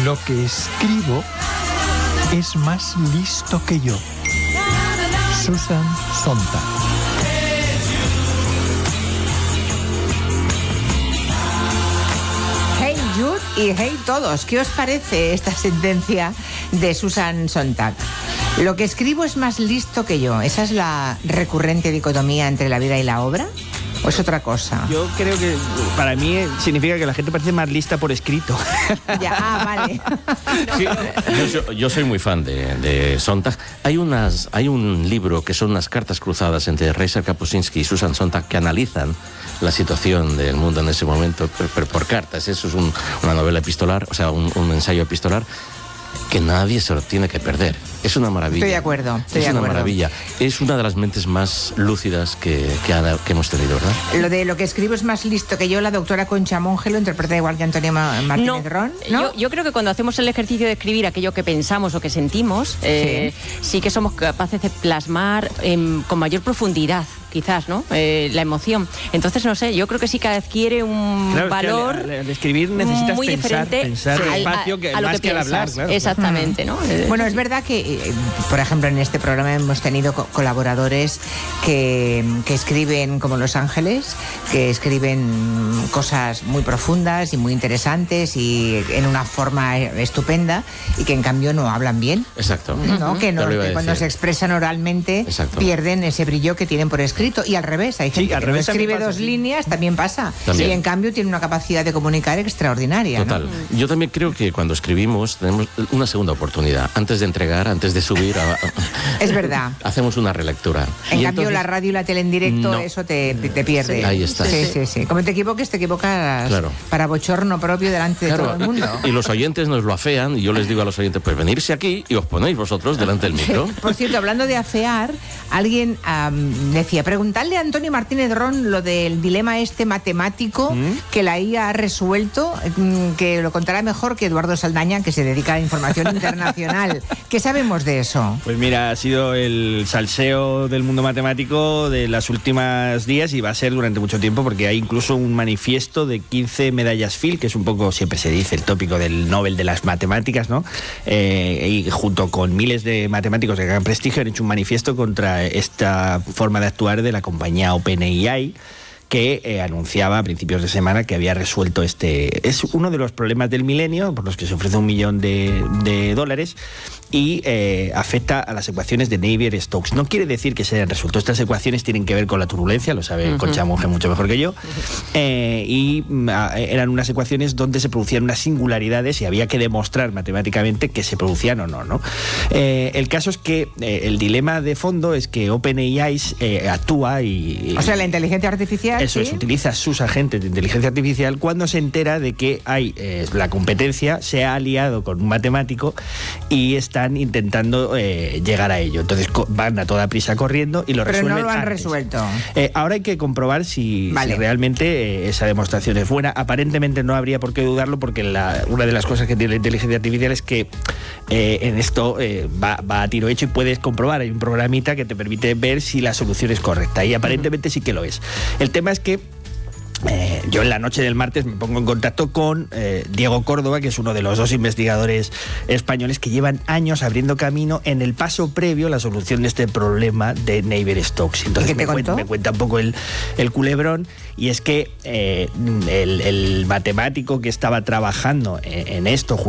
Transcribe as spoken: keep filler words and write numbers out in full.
Lo que escribo es más listo que yo. Susan Sontag. Hey Jude y hey todos, ¿qué os parece esta sentencia de Susan Sontag? Lo que escribo es más listo que yo. ¿Esa es la recurrente dicotomía entre la vida y la obra? ¿O es otra cosa? Yo creo que para mí significa que la gente parece más lista por escrito. Ya, ah, vale. Sí, yo, yo soy muy fan de, de Sontag. Hay, unas, hay un libro que son unas cartas cruzadas entre Reza Kapuscinski y Susan Sontag que analizan la situación del mundo en ese momento, pero por cartas. Eso es un, una novela epistolar, o sea, un, un ensayo epistolar que nadie se lo tiene que perder. Es una maravilla. Estoy de acuerdo. Estoy es de una acuerdo. maravilla. Es una de las mentes más lúcidas que, que, ha, que hemos tenido, ¿verdad? Lo de lo que escribo es más listo que yo, la doctora Concha Monge lo interpreta igual que Antonio Martínez no, Ron, ¿no? Yo, yo creo que cuando hacemos el ejercicio de escribir aquello que pensamos o que sentimos, eh, sí. sí que somos capaces de plasmar eh, con mayor profundidad, quizás, ¿no? Eh, la emoción. Entonces, no sé, yo creo que sí que adquiere un claro, valor es que al, al escribir necesitas muy pensar, diferente pensar al, espacio que, a, a lo más que, que al hablar. Claro. Exactamente, ¿no? Bueno, es verdad que, eh, por ejemplo, en este programa hemos tenido co- colaboradores que, que escriben como Los Ángeles, que escriben cosas muy profundas y muy interesantes y en una forma estupenda y que en cambio no hablan bien. Exacto. ¿No? Que, no, Te lo iba a que cuando decir. se expresan oralmente Exacto. pierden ese brillo que tienen por escrito. Y al revés, hay gente Sí, al que revés no escribe también pasa, dos sí. líneas, también pasa. También. Y en cambio tiene una capacidad de comunicar extraordinaria. Total. ¿no? Yo también creo que cuando escribimos tenemos una segunda oportunidad. Antes de entregar, antes de subir, a, a, Es verdad. hacemos una relectura. En Y cambio, entonces- la radio y la tele en directo, No. eso te, te, te pierde. Sí. Ahí está. Sí, sí, sí. Como te equivoques, te equivocas Claro. para bochorno propio delante de Claro, todo el mundo. y los oyentes nos lo afean y yo les digo a los oyentes, pues venirse aquí y os ponéis vosotros delante del micro. Por cierto, hablando de afear, alguien um, decía, preguntarle a Antonio Martínez Ron lo del dilema este matemático ¿Mm? que la I A ha resuelto, mm, que lo contará mejor que Eduardo Saldaña, que se dedica a la información internacional. ¿Qué sabemos de eso? Pues mira, ha sido el salseo del mundo matemático de las últimas días y va a ser durante mucho tiempo porque hay incluso un manifiesto de quince medallas Fields, que es un poco, siempre se dice, el tópico del Nobel de las matemáticas, ¿no? Eh, y junto con miles de matemáticos de gran prestigio han hecho un manifiesto contra esta forma de actuar de la compañía OpenAI, que eh, anunciaba a principios de semana que había resuelto este... Es uno de los problemas del milenio, por los que se ofrece un millón de, de dólares, y eh, afecta a las ecuaciones de Navier-Stokes. No quiere decir que se hayan resuelto. Estas ecuaciones tienen que ver con la turbulencia, lo sabe uh-huh. Concha Monge mucho mejor que yo, eh, y a, eran unas ecuaciones donde se producían unas singularidades y había que demostrar matemáticamente que se producían o no, ¿no? Eh, el caso es que eh, el dilema de fondo es que OpenAI eh, actúa y... O sea, la inteligencia artificial... Eso ¿sí? es, utiliza sus agentes de inteligencia artificial cuando se entera de que hay eh, la competencia se ha aliado con un matemático y están intentando eh, llegar a ello. Entonces co- van a toda prisa corriendo y lo Pero resuelven no lo han antes. resuelto. Eh, ahora hay que comprobar si, Vale. si realmente eh, esa demostración es buena. Aparentemente no habría por qué dudarlo porque la, una de las cosas que tiene la inteligencia artificial es que eh, en esto eh, va, va a tiro hecho y puedes comprobar. Hay un programita que te permite ver si la solución es correcta y aparentemente sí que lo es. El tema es que Eh, yo en la noche del martes me pongo en contacto con eh, Diego Córdoba, que es uno de los dos investigadores españoles que llevan años abriendo camino en el paso previo a la solución de este problema de Navier-Stokes. Entonces ¿Y qué te me, contó? cuenta, me cuenta un poco el, el culebrón, y es que eh, el, el matemático que estaba trabajando en, en esto